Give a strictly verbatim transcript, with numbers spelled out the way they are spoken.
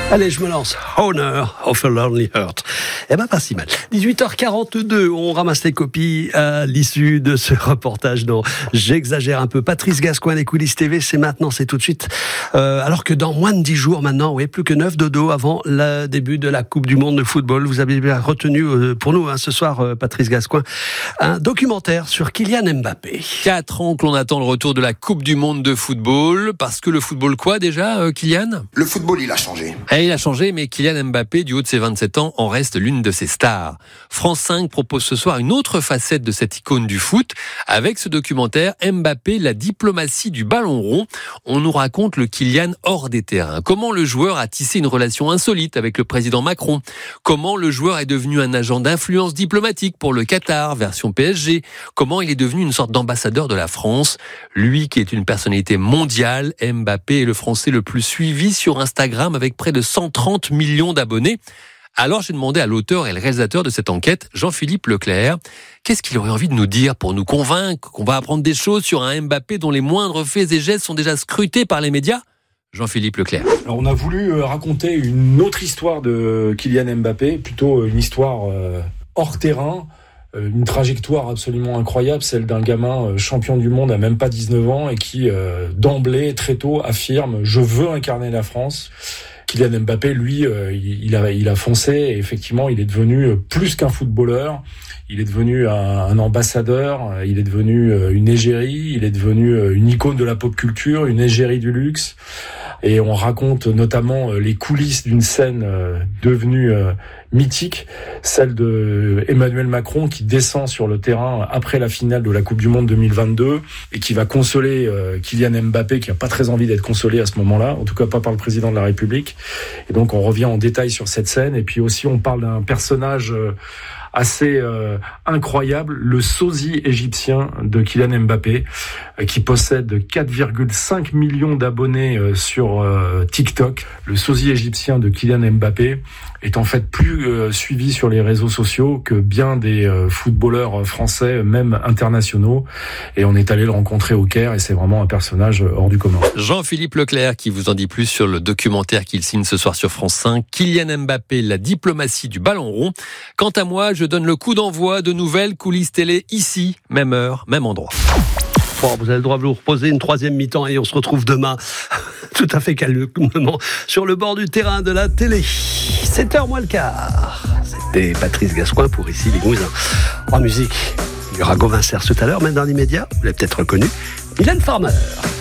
Allez, je me lance. Honor of a Lonely Heart. Eh ben, pas si mal. dix-huit heures quarante-deux, on ramasse les copies à l'issue de ce reportage dont j'exagère un peu. Patrice Gascoin, les coulisses T V, c'est maintenant, c'est tout de suite. Euh, alors que dans moins de dix jours maintenant, oui, plus que neuf dodo avant le début de la Coupe du Monde de football. Vous avez bien retenu euh, pour nous, hein, ce soir, euh, Patrice Gascoin, un documentaire sur Kylian Mbappé. Quatre ans que l'on attend le retour de la Coupe du Monde de football. Parce que le football quoi déjà, euh, Kylian ? Le football, il a changé. Et il a changé, mais Kylian Mbappé, du haut de ses vingt-sept ans, en reste l'une de ses stars. France cinq propose ce soir une autre facette de cette icône du foot. Avec ce documentaire, Mbappé, la diplomatie du ballon rond. On nous raconte le Kylian hors des terrains. Comment le joueur a tissé une relation insolite avec le président Macron. Comment le joueur est devenu un agent d'influence diplomatique pour le Qatar, version P S G. Comment il est devenu une sorte d'ambassadeur de la France. Lui qui est une personnalité mondiale, Mbappé est le Français le plus suivi sur Instagram avec près de cent trente millions d'abonnés. Alors j'ai demandé à l'auteur et le réalisateur de cette enquête, Jean-Philippe Leclerc, qu'est-ce qu'il aurait envie de nous dire pour nous convaincre qu'on va apprendre des choses sur un Mbappé dont les moindres faits et gestes sont déjà scrutés par les médias ? Jean-Philippe Leclerc. Alors on a voulu raconter une autre histoire de Kylian Mbappé, plutôt une histoire hors terrain, une trajectoire absolument incroyable, celle d'un gamin champion du monde à même pas dix-neuf ans et qui d'emblée, très tôt, affirme « je veux incarner la France ». Kylian Mbappé, lui, il a, il a foncé et effectivement, il est devenu plus qu'un footballeur. Il est devenu un, un ambassadeur, il est devenu une égérie, il est devenu une icône de la pop culture, une égérie du luxe. Et on raconte notamment les coulisses d'une scène devenue mythique, celle de Emmanuel Macron qui descend sur le terrain après la finale de la Coupe du Monde deux mille vingt-deux et qui va consoler Kylian Mbappé qui n'a pas très envie d'être consolé à ce moment-là, en tout cas pas par le président de la République. Et donc on revient en détail sur cette scène et puis aussi on parle d'un personnage assez euh, incroyable, le sosie égyptien de Kylian Mbappé, euh, qui possède quatre virgule cinq millions d'abonnés euh, sur euh, TikTok. Le sosie égyptien de Kylian Mbappé est en fait plus euh, suivi sur les réseaux sociaux que bien des euh, footballeurs français, même internationaux. Et on est allé le rencontrer au Caire et c'est vraiment un personnage hors du commun. Jean-Philippe Leclerc qui vous en dit plus sur le documentaire qu'il signe ce soir sur France cinq. Kylian Mbappé, la diplomatie du ballon rond. Quant à moi, je donne le coup d'envoi de nouvelles coulisses télé ici, même heure, même endroit. Bon, vous avez le droit de vous reposer une troisième mi-temps et on se retrouve demain, tout à fait calmement, sur le bord du terrain de la télé. sept heures moins le quart. C'était Patrice Gascoin pour Ici les Mousins. En musique, il y aura Gauvin Serre tout à l'heure, mais dans l'immédiat, vous l'avez peut-être reconnu, Mylène Farmer.